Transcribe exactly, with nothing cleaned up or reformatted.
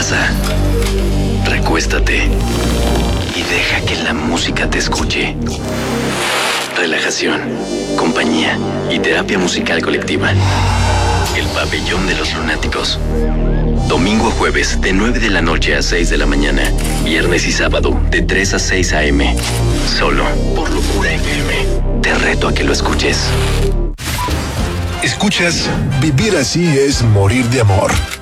casa. Recuéstate y deja que la música te escuche. Relajación, compañía y terapia musical colectiva. El Pabellón de los Lunáticos. Domingo a jueves de nueve de la noche a seis de la mañana. Viernes y sábado de tres a seis a eme. Solo por Locura F M. Te reto a que lo escuches. Escuchas Vivir así es morir de amor.